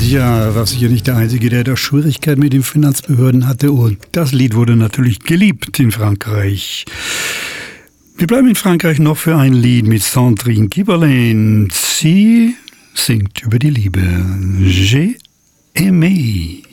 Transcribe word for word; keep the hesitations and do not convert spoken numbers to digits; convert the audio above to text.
Ja, war sicher nicht der Einzige, der da Schwierigkeiten mit den Finanzbehörden hatte. Und das Lied wurde natürlich geliebt in Frankreich. Wir bleiben in Frankreich noch für ein Lied mit Sandrine Kiberlin. Sie singt über die Liebe. J'ai aimé.